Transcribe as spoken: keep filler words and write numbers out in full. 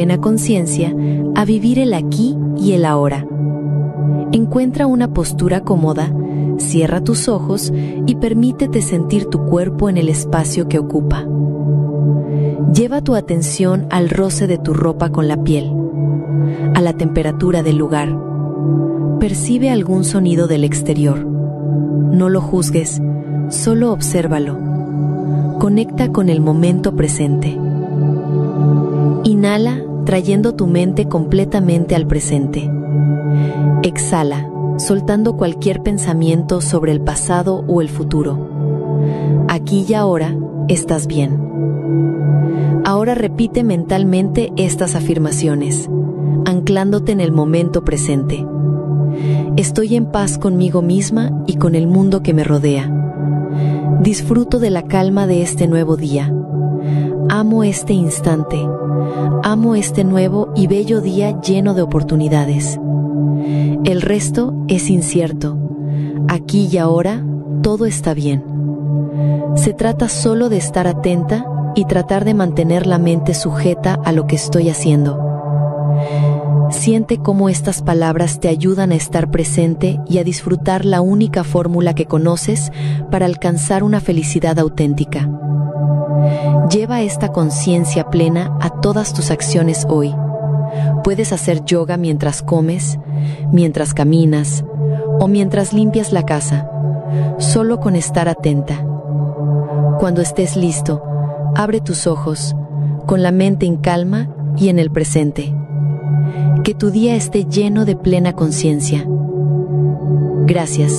plena conciencia a vivir el aquí y el ahora. Encuentra una postura cómoda, cierra tus ojos y permítete sentir tu cuerpo en el espacio que ocupa. Lleva tu atención al roce de tu ropa con la piel, a la temperatura del lugar. Percibe algún sonido del exterior. No lo juzgues, solo obsérvalo. Conecta con el momento presente. Inhala, trayendo tu mente completamente al presente. Exhala, soltando cualquier pensamiento sobre el pasado o el futuro. Aquí y ahora estás bien. Ahora repite mentalmente estas afirmaciones, anclándote en el momento presente. Estoy en paz conmigo misma y con el mundo que me rodea. Disfruto de la calma de este nuevo día. Amo este instante. Amo este nuevo y bello día lleno de oportunidades. El resto es incierto. Aquí y ahora todo está bien. Se trata solo de estar atenta y tratar de mantener la mente sujeta a lo que estoy haciendo. Siente cómo estas palabras te ayudan a estar presente y a disfrutar la única fórmula que conoces para alcanzar una felicidad auténtica. Lleva esta conciencia plena a todas tus acciones hoy. Puedes hacer yoga mientras comes, mientras caminas o mientras limpias la casa, solo con estar atenta. Cuando estés listo, abre tus ojos, con la mente en calma y en el presente. Que tu día esté lleno de plena conciencia. Gracias.